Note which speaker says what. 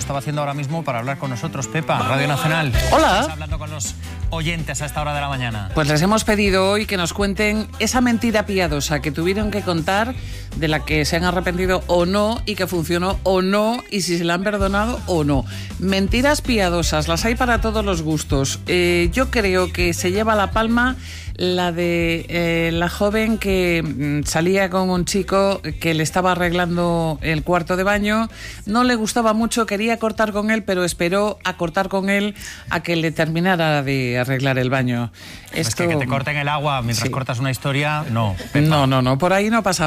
Speaker 1: estaba haciendo ahora mismo para hablar con nosotros. Pepa, Radio Nacional.
Speaker 2: Hola.
Speaker 1: Estás hablando con los oyentes a esta hora de la mañana.
Speaker 2: Pues les hemos pedido hoy que nos cuenten esa mentira piadosa que tuvieron que contar, de la que se han arrepentido o no, y que funcionó o no, y si se la han perdonado o no. Mentiras piadosas, las hay para todos los gustos. Yo creo que se lleva la palma la de la joven que salía con un chico que le estaba arreglando el cuarto de baño, no le gustaba mucho, quería cortar con él, pero esperó a cortar con él a que le terminara de arreglar el baño.
Speaker 1: Es que te corten el agua mientras cortas una historia, no. Pepa.
Speaker 2: No, por ahí no pasa.